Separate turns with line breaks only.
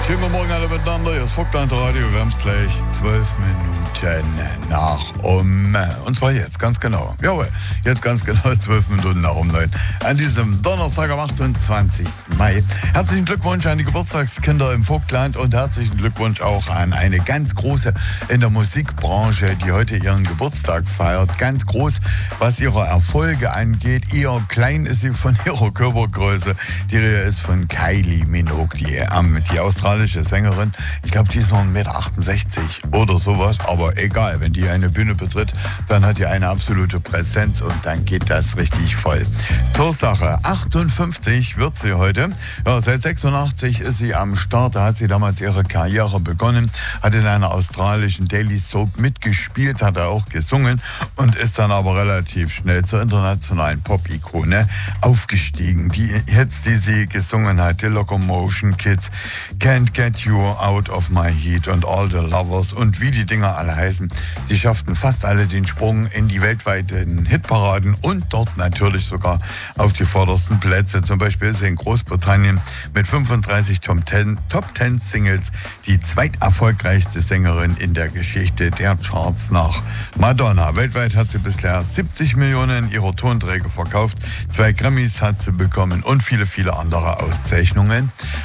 Schönen guten Morgen alle miteinander, hier ist Vogtland Radio, wir haben es gleich 12 Minuten nach und zwar jetzt, ganz genau. Jawohl, jetzt ganz genau 12 Minuten nach 9. An diesem Donnerstag am 28. Mai. Herzlichen Glückwunsch an die Geburtstagskinder im Vogtland und herzlichen Glückwunsch auch an eine ganz große in der Musikbranche, die heute ihren Geburtstag feiert. Ganz groß, was ihre Erfolge angeht. Eher klein ist sie von ihrer Körpergröße. Die Rede ist von Kylie Minogue, die australische Sängerin. Ich glaube, die ist noch 1,68 m oder sowas, aber egal, wenn die eine Bühne betritt, dann hat die eine absolute Präsenz und dann geht das richtig voll. Zur Sache, 58 wird sie heute. Ja, seit 86 ist sie am Start, da hat sie damals ihre Karriere begonnen, hat in einer australischen Daily Soap mitgespielt, hat auch gesungen und ist dann aber relativ schnell zur internationalen Pop-Ikone aufgestiegen. Die Hits, die sie gesungen hat, The Locomotion Kids, Can't Get You Out of My Heat und All the Lovers und wie die Dinger alle heißen, die schafften fast alle den Sprung in die weltweiten Hitparaden und dort natürlich sogar auf die vordersten Plätze. Zum Beispiel ist sie in Großbritannien mit 35 Top 10 Singles die zweiterfolgreichste Sängerin in der Geschichte der Charts nach Madonna. Weltweit hat sie bisher 70 Millionen ihrer Tonträger verkauft, 2 Grammys hat sie bekommen und viele, viele andere Auszeichnungen